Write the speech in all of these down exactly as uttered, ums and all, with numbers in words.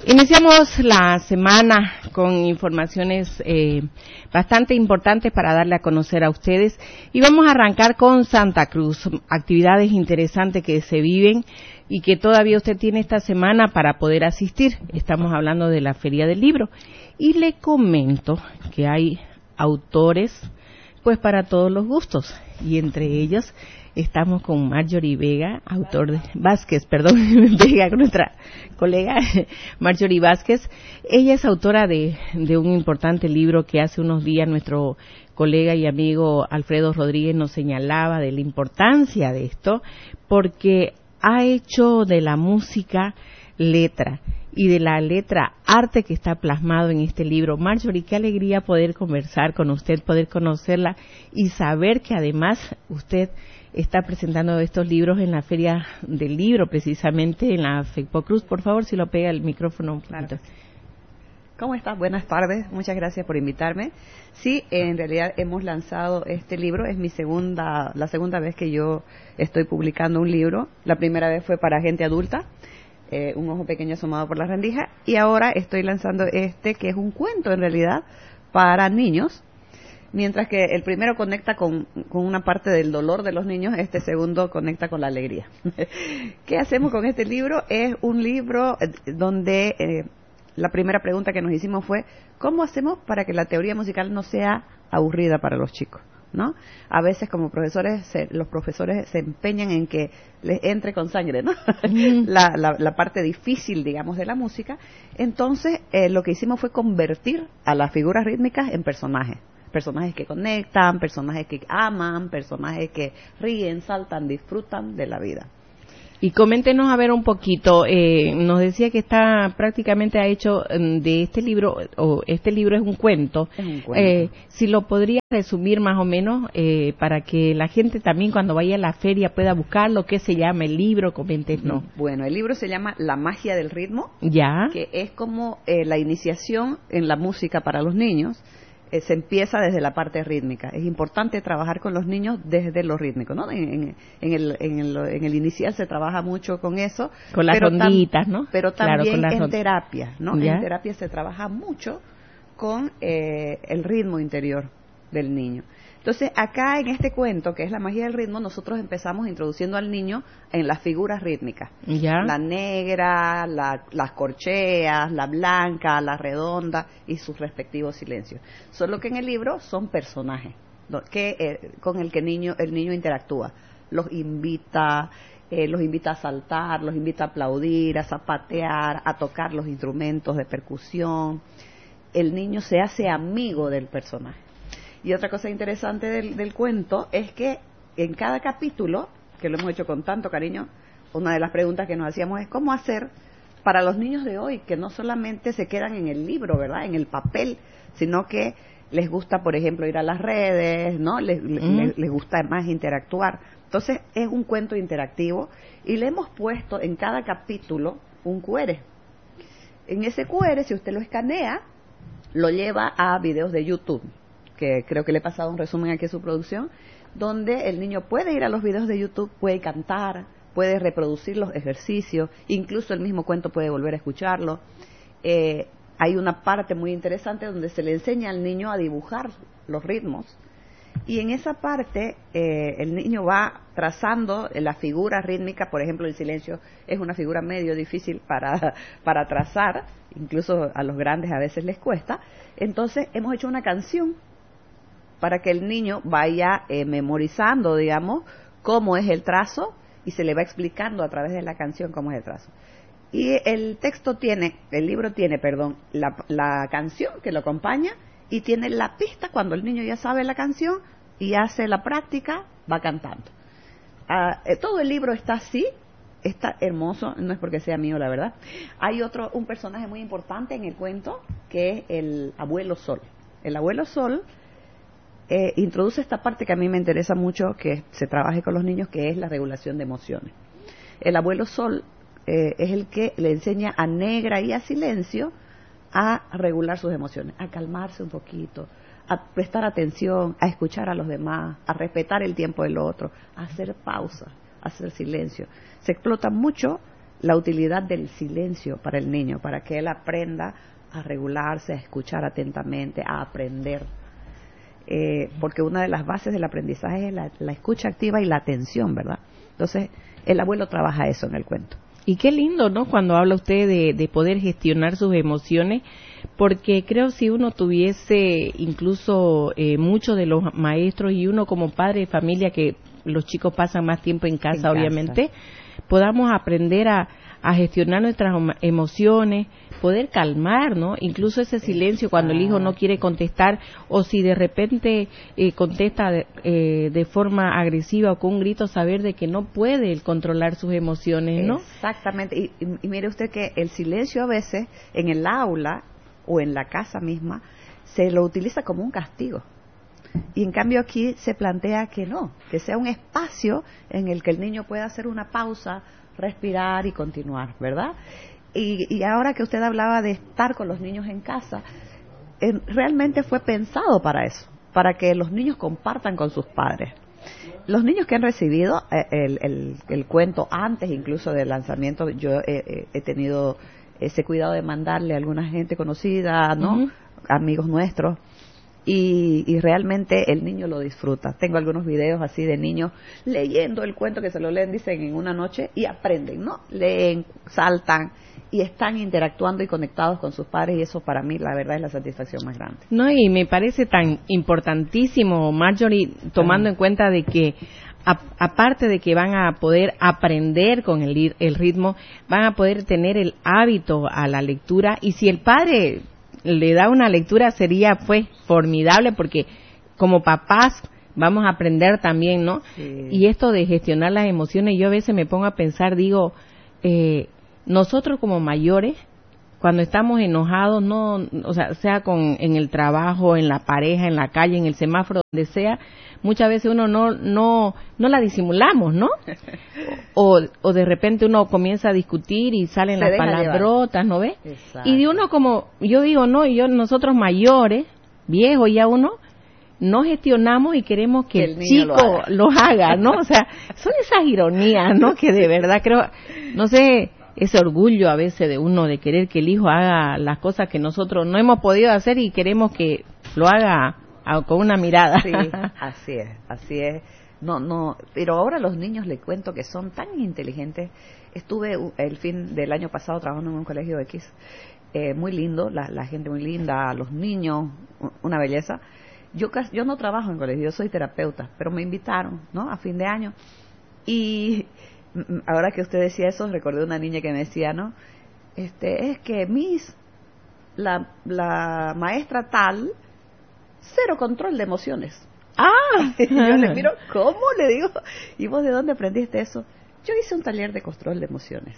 Iniciamos la semana con informaciones eh, bastante importantes para darle a conocer a ustedes y vamos a arrancar con Santa Cruz, actividades interesantes que se viven y que todavía usted tiene esta semana para poder asistir. Estamos hablando de la Feria del Libro y le comento que hay autores pues para todos los gustos y entre ellos estamos con Marjorie Vega, autor de Vázquez, perdón, Vega, con nuestra colega Marjorie Vázquez. Ella es autora de, de un importante libro que hace unos días nuestro colega y amigo Alfredo Rodríguez nos señalaba de la importancia de esto, porque ha hecho de la música letra y de la letra arte que está plasmado en este libro. Marjorie, qué alegría poder conversar con usted, poder conocerla y saber que además usted está presentando estos libros en la Feria del Libro, precisamente en la FECPOCruz. Por favor, si lo pega el micrófono un poquito. Claro. ¿Cómo estás? Buenas tardes, muchas gracias por invitarme. Sí, en realidad hemos lanzado este libro, es mi segunda, la segunda vez que yo estoy publicando un libro. La primera vez fue para gente adulta, eh, Un ojo pequeño asomado por la rendija, y ahora estoy lanzando este, que es un cuento en realidad para niños. Mientras que el primero conecta con, con una parte del dolor de los niños, este segundo conecta con la alegría. ¿Qué hacemos con este libro? Es un libro donde eh, la primera pregunta que nos hicimos fue, ¿cómo hacemos para que la teoría musical no sea aburrida para los chicos? ¿No? A veces como profesores, se, los profesores se empeñan en que les entre con sangre, ¿no? Mm. la, la, la parte difícil, digamos, de la música. Entonces, eh, lo que hicimos fue convertir a las figuras rítmicas en personajes. Personajes que conectan, personajes que aman, personajes que ríen, saltan, disfrutan de la vida. Y coméntenos a ver un poquito, eh, nos decía que está prácticamente ha hecho de este libro, o este libro es un cuento, es un cuento. Eh, si lo podría resumir más o menos eh, para que la gente también cuando vaya a la feria pueda buscarlo, ¿qué se llama el libro? Coméntenos. Bueno, el libro se llama La magia del ritmo, ya, que es como eh, la iniciación en la música para los niños. Eh, se empieza desde la parte rítmica. Es importante trabajar con los niños desde lo rítmico, ¿no? En, en, en, el, en, el, en el inicial se trabaja mucho con eso. Con las ronditas, ¿no? Pero también claro, en terapia, ¿no? ¿Ya? En terapia se trabaja mucho con eh, el ritmo interior del niño. Entonces, acá en este cuento, que es la magia del ritmo, nosotros empezamos introduciendo al niño en las figuras rítmicas. ¿Ya? La negra, la, las corcheas, la blanca, la redonda y sus respectivos silencios. Solo que en el libro son personajes ¿no? que eh, con el que el niño, el niño interactúa. Los invita, eh, los invita a saltar, los invita a aplaudir, a zapatear, a tocar los instrumentos de percusión. El niño se hace amigo del personaje. Y otra cosa interesante del, del cuento es que en cada capítulo, que lo hemos hecho con tanto cariño, una de las preguntas que nos hacíamos es cómo hacer para los niños de hoy, que no solamente se quedan en el libro, ¿verdad?, en el papel, sino que les gusta, por ejemplo, ir a las redes, ¿no? Les, mm. les, les gusta más interactuar. Entonces, es un cuento interactivo y le hemos puesto en cada capítulo un cu erre. En ese cu erre, si usted lo escanea, lo lleva a videos de YouTube, que creo que le he pasado un resumen aquí a su producción, donde el niño puede ir a los videos de YouTube, puede cantar, puede reproducir los ejercicios, incluso el mismo cuento puede volver a escucharlo. Eh, hay una parte muy interesante donde se le enseña al niño a dibujar los ritmos, y en esa parte eh, el niño va trazando la figura rítmica. Por ejemplo, el silencio es una figura medio difícil para, para trazar, incluso a los grandes a veces les cuesta. Entonces hemos hecho una canción para que el niño vaya eh, memorizando, digamos, cómo es el trazo, y se le va explicando a través de la canción cómo es el trazo. Y el texto tiene, el libro tiene, perdón, la, la canción que lo acompaña, y tiene la pista cuando el niño ya sabe la canción y hace la práctica, va cantando. Ah, eh, todo el libro está así, está hermoso, no es porque sea mío, la verdad. Hay otro, un personaje muy importante en el cuento, que es el abuelo Sol. El abuelo Sol Eh, introduce esta parte que a mí me interesa mucho que se trabaje con los niños, que es la regulación de emociones. El abuelo Sol eh, es el que le enseña a Negra y a Silencio a regular sus emociones, a calmarse un poquito, a prestar atención, a escuchar a los demás, a respetar el tiempo del otro, a hacer pausa, a hacer silencio. Se explota mucho la utilidad del silencio para el niño, para que él aprenda a regularse, a escuchar atentamente, a aprender. Eh, porque una de las bases del aprendizaje es la, la escucha activa y la atención, ¿verdad? Entonces, el abuelo trabaja eso en el cuento. Y qué lindo, ¿no? Cuando habla usted de, de poder gestionar sus emociones, porque creo si uno tuviese incluso eh, muchos de los maestros y uno como padre de familia, que los chicos pasan más tiempo en casa, en obviamente, casa. podamos aprender a, a gestionar nuestras emociones, poder calmar, ¿no? Incluso ese silencio cuando el hijo no quiere contestar, o si de repente eh, contesta de, eh, de forma agresiva o con un grito, saber de que no puede controlar sus emociones, ¿no? Exactamente, y, y, y mire usted que el silencio a veces en el aula o en la casa misma se lo utiliza como un castigo. Y en cambio aquí se plantea que no, que sea un espacio en el que el niño pueda hacer una pausa, respirar y continuar, ¿verdad? Y, y ahora que usted hablaba de estar con los niños en casa, eh, realmente fue pensado para eso, para que los niños compartan con sus padres. Los niños que han recibido eh, el, el, el cuento antes incluso del lanzamiento, yo eh, he tenido ese cuidado de mandarle a alguna gente conocida, ¿no? Uh-huh. Amigos nuestros. Y, y realmente el niño lo disfruta. Tengo algunos videos así de niños leyendo el cuento, que se lo leen, dicen, en una noche, y aprenden, ¿no? Leen, saltan y están interactuando y conectados con sus padres, y eso para mí la verdad es la satisfacción más grande. No, y me parece tan importantísimo, Marjorie, tomando uh-huh. en cuenta de que a, aparte de que van a poder aprender con el, el ritmo, van a poder tener el hábito a la lectura, y si el padre le da una lectura sería pues formidable, porque como papás vamos a aprender también, ¿no? Sí. Y esto de gestionar las emociones, yo a veces me pongo a pensar, digo, eh, nosotros como mayores, cuando estamos enojados, no, o sea, sea con en el trabajo, en la pareja, en la calle, en el semáforo, donde sea, muchas veces uno no no no la disimulamos, ¿no? O, o de repente uno comienza a discutir y salen Se las palabrotas, llevar. ¿No ve? Exacto. Y de uno como, yo digo, no, yo nosotros mayores, viejos ya uno, no gestionamos y queremos que, que el, el chico lo haga. lo haga, ¿no? O sea, son esas ironías, ¿no? Que de verdad creo, no sé, ese orgullo a veces de uno de querer que el hijo haga las cosas que nosotros no hemos podido hacer y queremos que lo haga a, con una mirada. Sí, así es, así es. No, no, pero ahora los niños, le cuento que son tan inteligentes. Estuve el fin del año pasado trabajando en un colegio X, eh, muy lindo, la, la gente muy linda, los niños, una belleza. Yo yo no trabajo en colegio, yo soy terapeuta, pero me invitaron, ¿no? A fin de año. Y ahora que usted decía eso, recordé una niña que me decía, ¿no? Este, es que Miss, la, la maestra tal, cero control de emociones. Ah, y yo le miro, ¿cómo? Le digo, ¿y vos de dónde aprendiste eso? Yo hice un taller de control de emociones.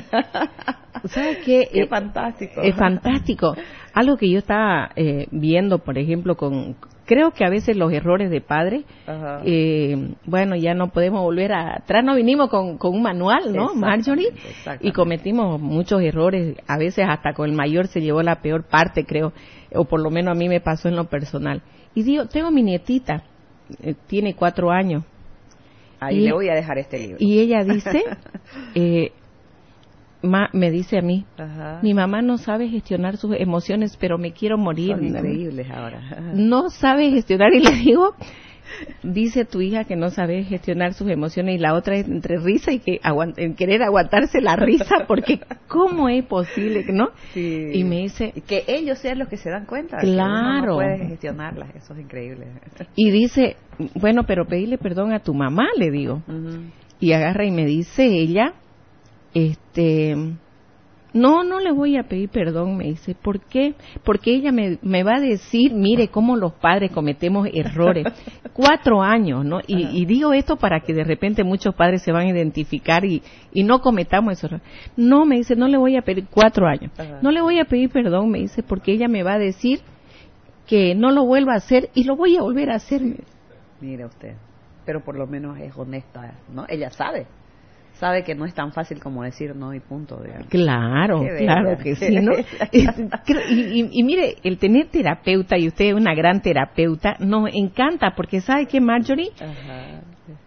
¿Sabes qué? Es fantástico. Es fantástico. Algo que yo estaba eh, viendo, por ejemplo, con creo que a veces los errores de padre, eh, bueno, ya no podemos volver a, atrás, no vinimos con, con un manual, ¿no, Marjorie? Y cometimos muchos errores, a veces hasta con el mayor se llevó la peor parte, creo, o por lo menos a mí me pasó en lo personal. Y digo, tengo mi nietita, eh, tiene cuatro años. Ahí y, le voy a dejar este libro. Y ella dice, eh, ma, me dice a mí, Ajá. mi mamá no sabe gestionar sus emociones, pero me quiero morir. Son increíbles ahora. No sabe gestionar, y le digo, dice tu hija que no sabe gestionar sus emociones, y la otra es entre risa y que aguant en querer aguantarse la risa, porque ¿cómo es posible, no? Sí. Y me dice, y que ellos sean los que se dan cuenta, claro, que uno no puede gestionarlas, eso es increíble. Y dice, bueno, pero pedirle perdón a tu mamá, le digo. Uh-huh. Y agarra y me dice ella, este, no, no le voy a pedir perdón, me dice. ¿Por qué? Porque ella me, me va a decir, mire cómo los padres cometemos errores. Cuatro años, ¿no? Y, uh-huh. y digo esto para que de repente muchos padres se van a identificar y, y no cometamos esos errores. No, me dice, no le voy a pedir, cuatro años. Uh-huh. No le voy a pedir perdón, me dice, porque ella me va a decir que no lo vuelva a hacer y lo voy a volver a hacer. Mira usted, pero por lo menos es honesta, ¿no? Ella sabe. Sabe que no es tan fácil como decir no y punto. Digamos. Claro, claro que sí, ¿no? y, y, y mire, el tener terapeuta, y usted es una gran terapeuta, nos encanta, porque ¿sabe qué, Marjorie? Ajá.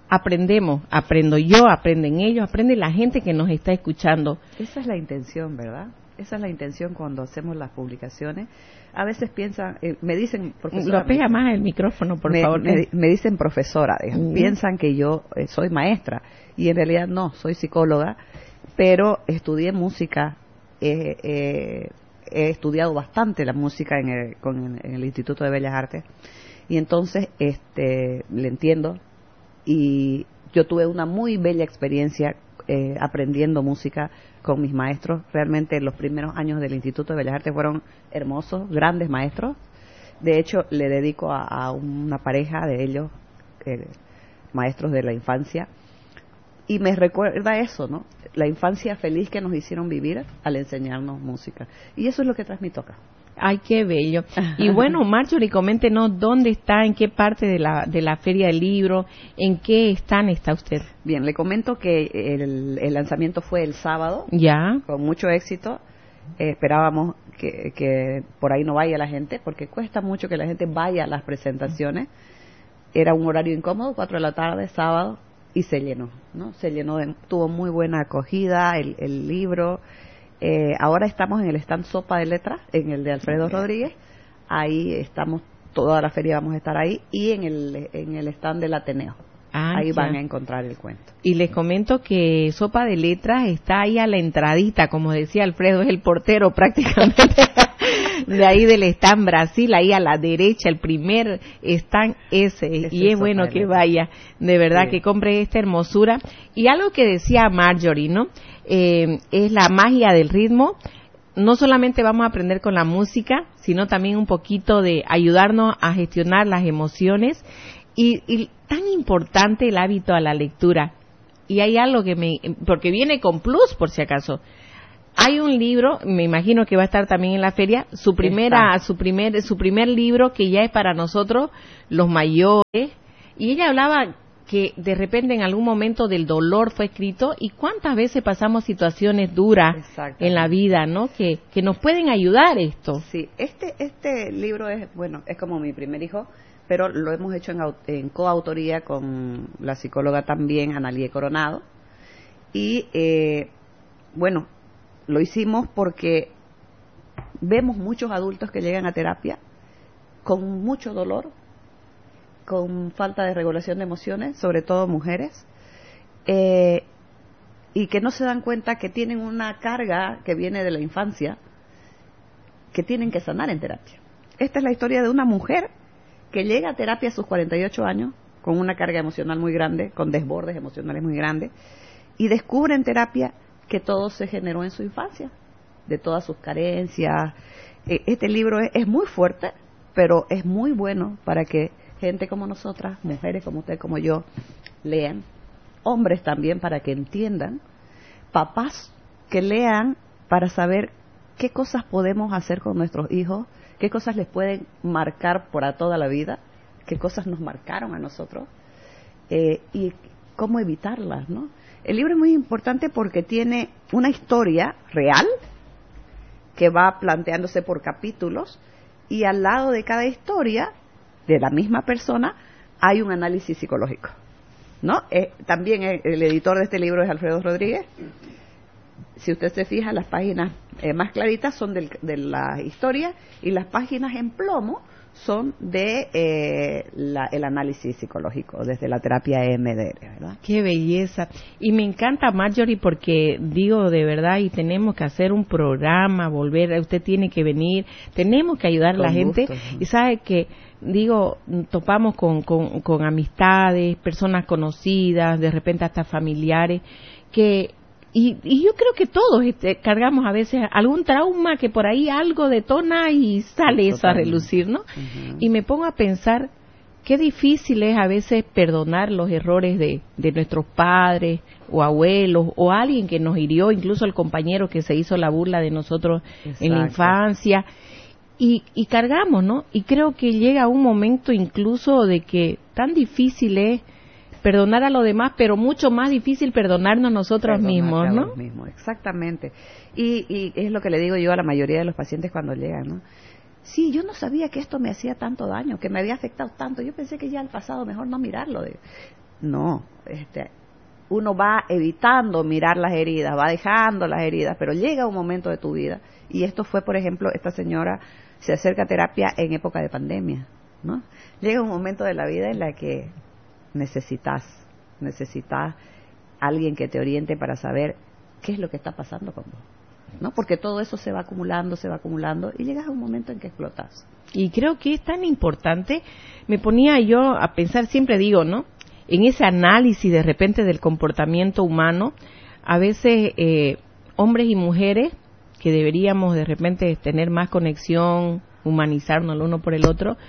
aprendemos, aprendo yo, aprenden ellos, aprende la gente que nos está escuchando. Esa es la intención, ¿verdad? Esa es la intención cuando hacemos las publicaciones. A veces piensan, eh, me dicen, profesora... Lo pega más el micrófono, por me, favor. Me, me dicen profesora, digamos, Mm. piensan que yo eh, soy maestra, y en realidad no, soy psicóloga, pero estudié música, eh, eh, he estudiado bastante la música en el, con, en el Instituto de Bellas Artes, y entonces este le entiendo, y yo tuve una muy bella experiencia eh, aprendiendo música con mis maestros. Realmente los primeros años del Instituto de Bellas Artes fueron hermosos, grandes maestros. De hecho, le dedico a, a una pareja de ellos, eh, maestros de la infancia, y me recuerda eso, ¿no? La infancia feliz que nos hicieron vivir al enseñarnos música. Y eso es lo que transmito acá. Ay, qué bello. Y bueno, Marjorie, coméntenos dónde está, en qué parte de la, de la Feria del Libro, en qué stand está usted. Bien, le comento que el, el lanzamiento fue el sábado. Ya. Con mucho éxito. Eh, esperábamos que, que por ahí no vaya la gente, porque cuesta mucho que la gente vaya a las presentaciones. Era un horario incómodo, cuatro de la tarde, sábado, y se llenó, ¿no? Se llenó, de, tuvo muy buena acogida el, el libro. Eh, ahora estamos en el stand Sopa de Letras, en el de Alfredo Rodríguez. Ahí estamos, toda la feria vamos a estar ahí, y en el, en el stand del Ateneo. Ah, ahí ya van a encontrar el cuento. Y les comento que Sopa de Letras está ahí a la entradita, como decía Alfredo, es el portero prácticamente de ahí del stand Brasil, ahí a la derecha, el primer stand ese, ese y es bueno que vaya, de verdad, sí, que compre esta hermosura. Y algo que decía Marjorie, ¿no? Eh, es la magia del ritmo. No solamente vamos a aprender con la música, sino también un poquito de ayudarnos a gestionar las emociones. Y, y tan importante el hábito a la lectura. Y hay algo que me... porque viene con plus, por si acaso. Hay un libro, me imagino que va a estar también en la feria, su primera, Está. su primer, su primer libro, que ya es para nosotros, los mayores. Y ella hablaba que de repente en algún momento del dolor fue escrito, y cuántas veces pasamos situaciones duras en la vida, ¿no? Que, que nos pueden ayudar esto. Sí, este, este libro es, bueno, es como mi primer hijo, pero lo hemos hecho en, en coautoría con la psicóloga también, Analie Coronado. Y, eh, bueno, lo hicimos porque vemos muchos adultos que llegan a terapia con mucho dolor, con falta de regulación de emociones, sobre todo mujeres, eh, y que no se dan cuenta que tienen una carga que viene de la infancia, que tienen que sanar en terapia. Esta es la historia de una mujer que llega a terapia a sus cuarenta y ocho años, con una carga emocional muy grande, con desbordes emocionales muy grandes, y descubre en terapia que todo se generó en su infancia, de todas sus carencias. Este libro es, es muy fuerte, pero es muy bueno para que gente como nosotras, mujeres como usted, como yo, lean, hombres también para que entiendan, papás que lean para saber qué cosas podemos hacer con nuestros hijos, qué cosas les pueden marcar por a toda la vida, qué cosas nos marcaron a nosotros, eh, y cómo evitarlas, ¿no? El libro es muy importante porque tiene una historia real que va planteándose por capítulos, y al lado de cada historia de la misma persona hay un análisis psicológico, ¿no? Eh, también el, el editor de este libro es Alfredo Rodríguez. Si usted se fija, las páginas eh, más claritas son del, de la historia, y las páginas en plomo son de eh, la, el análisis psicológico desde la terapia E M D R, ¿verdad? Qué belleza. Y me encanta, Marjorie, porque digo de verdad, y tenemos que hacer un programa, volver, usted tiene que venir, tenemos que ayudar a la gente. Gusto, ¿no? Y sabe que, digo, topamos con, con, con amistades, personas conocidas, de repente hasta familiares, que... Y, y yo creo que todos este, cargamos a veces algún trauma que por ahí algo detona y sale Totalmente. Eso a relucir, ¿no? Uh-huh. Y me pongo a pensar qué difícil es a veces perdonar los errores de, de nuestros padres o abuelos o alguien que nos hirió, incluso el compañero que se hizo la burla de nosotros Exacto. En la infancia. Y, y cargamos, ¿no? Y creo que llega un momento incluso de que tan difícil es perdonar a los demás, pero mucho más difícil perdonarnos nosotros mismos, ¿no? Nosotros mismos, exactamente. Y, y es lo que le digo yo a la mayoría de los pacientes cuando llegan, ¿no? Sí, yo no sabía que esto me hacía tanto daño, que me había afectado tanto. Yo pensé que ya el pasado mejor no mirarlo. No, este, uno va evitando mirar las heridas, va dejando las heridas, pero llega un momento de tu vida, y esto fue, por ejemplo, esta señora se acerca a terapia en época de pandemia, ¿no? Llega un momento de la vida en la que necesitas, necesitas alguien que te oriente para saber qué es lo que está pasando con vos, ¿no? Porque todo eso se va acumulando, se va acumulando, y llegas a un momento en que explotas. Y creo que es tan importante, me ponía yo a pensar, siempre digo, ¿no?, en ese análisis de repente del comportamiento humano, a veces eh, hombres y mujeres que deberíamos de repente tener más conexión, humanizarnos el uno por el otro,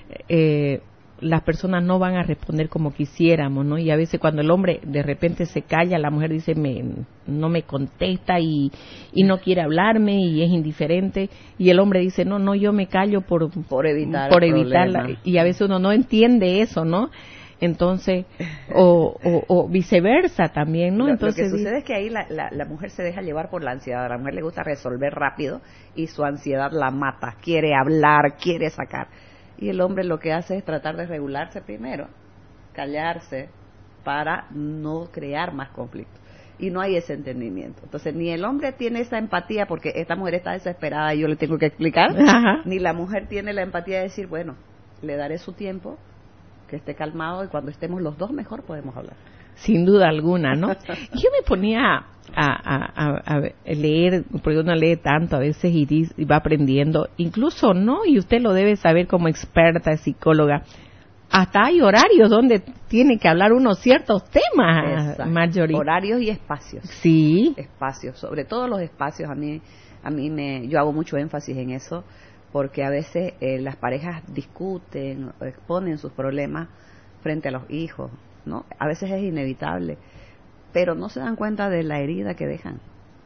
eh, las personas no van a responder como quisiéramos, ¿no? Y a veces cuando el hombre de repente se calla, la mujer dice, me, no me contesta y, y no quiere hablarme y es indiferente, y el hombre dice, no, no, yo me callo por, por evitar por evitarla, y a veces uno no entiende eso, ¿no? Entonces, o, o, o viceversa también, ¿no? Lo, Entonces, lo que sucede es que ahí la, la, la mujer se deja llevar por la ansiedad. A la mujer le gusta resolver rápido y su ansiedad la mata. Quiere hablar, quiere sacar. Y el hombre lo que hace es tratar de regularse primero, callarse para no crear más conflicto. Y no hay ese entendimiento. Entonces, ni el hombre tiene esa empatía porque esta mujer está desesperada y yo le tengo que explicar, ajá, ni la mujer tiene la empatía de decir, bueno, le daré su tiempo, que esté calmado, y cuando estemos los dos mejor podemos hablar. Sin duda alguna, ¿no? Yo me ponía a, a, a, a leer, porque uno lee tanto a veces y, dice, y va aprendiendo, incluso, ¿no? Y usted lo debe saber como experta, psicóloga, hasta hay horarios donde tiene que hablar unos ciertos temas, Marjorie. Horarios y espacios. Sí. Espacios, sobre todo los espacios, a mí, a mí me, yo hago mucho énfasis en eso, porque a veces eh, las parejas discuten, exponen sus problemas frente a los hijos, ¿no? A veces es inevitable, pero no se dan cuenta de la herida que dejan,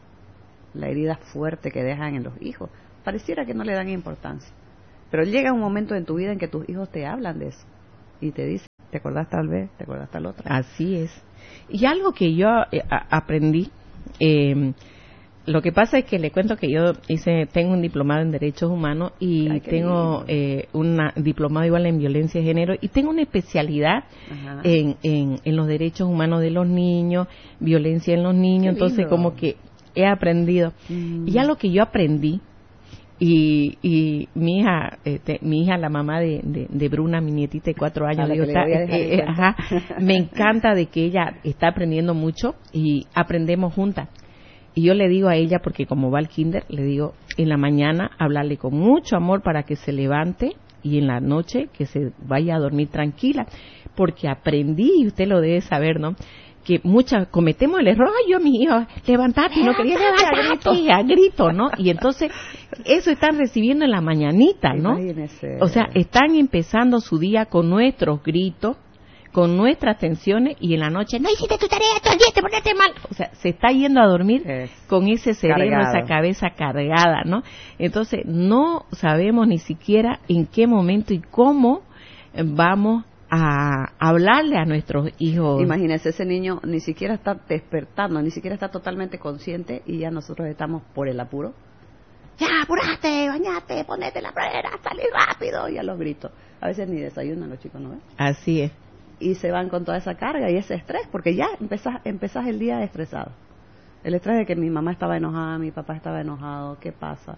la herida fuerte que dejan en los hijos. Pareciera que no le dan importancia, pero llega un momento en tu vida en que tus hijos te hablan de eso y te dicen, ¿te acordás tal vez? ¿Te acordás tal otra? Así es. Y algo que yo eh, a, aprendí, eh, lo que pasa es que le cuento que yo hice, tengo un diplomado en Derechos Humanos y Ay, tengo eh, un diplomado igual en Violencia de Género y tengo una especialidad en, en, en los derechos humanos de los niños, violencia en los niños, entonces como que he aprendido. Mm. Y ya lo que yo aprendí, y, y mi hija, este, mi hija, la mamá de, de, de Bruna, mi nietita de cuatro años, digo, está, eh, eh, ajá, me encanta de que ella está aprendiendo mucho y aprendemos juntas. Y yo le digo a ella, porque como va al kinder, le digo, en la mañana hablarle con mucho amor para que se levante y en la noche que se vaya a dormir tranquila, porque aprendí, y usted lo debe saber, ¿no?, que muchas cometemos el error, ay, yo, mi hijo, levantate, y no quería levantarte, a grito, ¿no? Y entonces, eso están recibiendo en la mañanita, ¿no? Imagínese. O sea, están empezando su día con nuestros gritos, con nuestras tensiones, y en la noche, no hiciste tu tarea, todo el día te pones mal. O sea, se está yendo a dormir es con ese cerebro, cargado, esa cabeza cargada, ¿no? Entonces, no sabemos ni siquiera en qué momento y cómo vamos a hablarle a nuestros hijos. Imagínese, ese niño ni siquiera está despertando, ni siquiera está totalmente consciente, y ya nosotros estamos por el apuro. Ya, apurate, bañate, ponete la pradera, salí rápido, y a los gritos. A veces ni desayunan los chicos, ¿no ves? Así es. Y se van con toda esa carga y ese estrés, porque ya empezás, empezás el día estresado. El estrés de que mi mamá estaba enojada, mi papá estaba enojado, ¿qué pasa?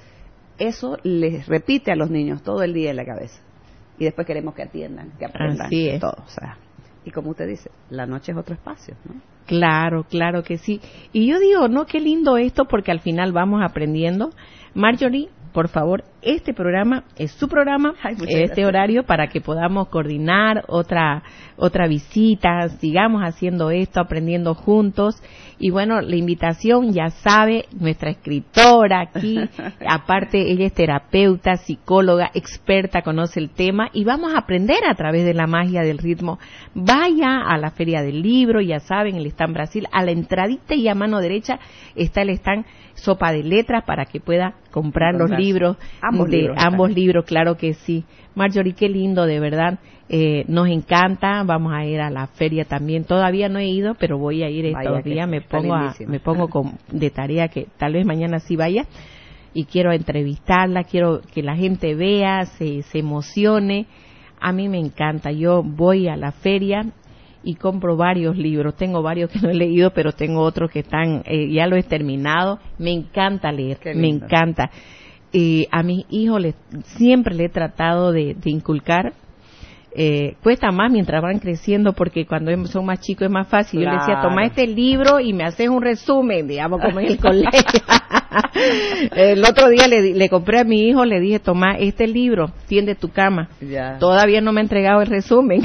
Eso les repite a los niños todo el día en la cabeza. Y después queremos que atiendan, que aprendan. Así es. Todo, o sea, y como usted dice, la noche es otro espacio, ¿no? Claro, claro que sí. Y yo digo, no, qué lindo esto, porque al final vamos aprendiendo. Marjorie, por favor, este programa es su programa, Ay, este gracias. Horario, para que podamos coordinar otra otra visita, sigamos haciendo esto, aprendiendo juntos. Y bueno, la invitación, ya sabe, nuestra escritora aquí, aparte ella es terapeuta, psicóloga, experta, conoce el tema, y vamos a aprender a través de la magia del ritmo. Vaya a la Feria del Libro, ya saben, el stand Brasil, a la entradita y a mano derecha está el stand Sopa de Letras para que pueda comprar los libros, ambos de libros, ambos libros, claro que sí. Marjorie, qué lindo, de verdad, eh, nos encanta, vamos a ir a la feria también, todavía no he ido, pero voy a ir estos vaya días, me pongo a, me pongo con, de tarea que tal vez mañana sí vaya, y quiero entrevistarla, quiero que la gente vea, se, se emocione. A mí me encanta, yo voy a la feria y compro varios libros. Tengo varios que no he leído, pero tengo otros que están, eh, ya lo he terminado. Me encanta leer, me encanta. Eh, a mis hijos les, siempre le he tratado de, de inculcar. Eh, cuesta más mientras van creciendo porque cuando son más chicos es más fácil. Claro. Yo les decía, toma este libro y me haces un resumen, digamos, como en el colegio. El otro día le, le compré a mi hijo, le dije, toma este libro, tiende tu cama. Ya. Todavía no me ha entregado el resumen.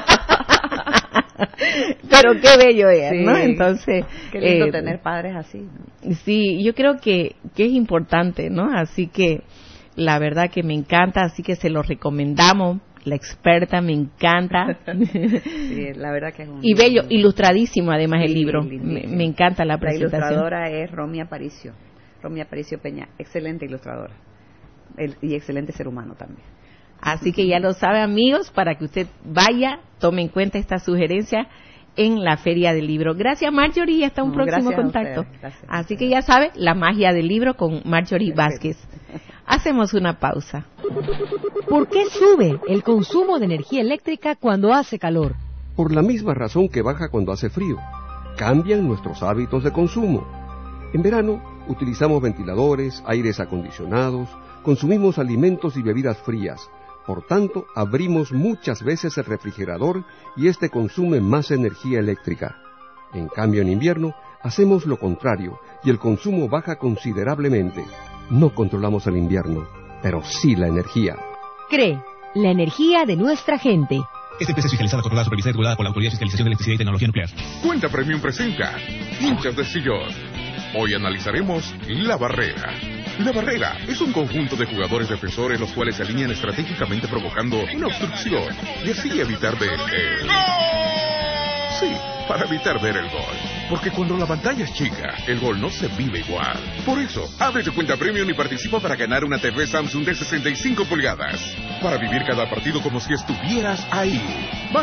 Pero qué bello es, sí, ¿no? Entonces, qué lindo eh, tener padres así, ¿no? Sí, yo creo que, que es importante, ¿no? Así que la verdad que me encanta, así que se lo recomendamos. La experta, me encanta. Sí, la verdad que es un y bello, libro. Ilustradísimo además, sí, el libro. Me, me encanta la presentación. La ilustradora es Romy Aparicio, Romy Aparicio Peña, excelente ilustradora el, y excelente ser humano también. Así que ya lo sabe, amigos, para que usted vaya, tome en cuenta esta sugerencia en la Feria del Libro. Gracias, Marjorie, y hasta un no, próximo contacto. Así que ya sabe, la magia del libro con Marjorie Vázquez. Hacemos una pausa. ¿Por qué sube el consumo de energía eléctrica cuando hace calor? Por la misma razón que baja cuando hace frío. Cambian nuestros hábitos de consumo. En verano utilizamos ventiladores, aires acondicionados, consumimos alimentos y bebidas frías. Por tanto, abrimos muchas veces el refrigerador y este consume más energía eléctrica. En cambio, en invierno, hacemos lo contrario y el consumo baja considerablemente. No controlamos el invierno, pero sí la energía. C R E, la energía de nuestra gente. Esta empresa es fiscalizada, controlada, supervisada y regulada por la Autoridad de Fiscalización de Electricidad y Tecnología Nuclear. Cuenta Premium presenta Hinchas de Sillón. Hoy analizaremos La Barrera. La Barrera es un conjunto de jugadores defensores los cuales se alinean estratégicamente provocando una obstrucción y así evitar ver el... Sí, para evitar ver el gol. Porque cuando la pantalla es chica, el gol no se vive igual. Por eso, abre tu cuenta Premium y participa para ganar una T V Samsung de sesenta y cinco pulgadas. Para vivir cada partido como si estuvieras ahí.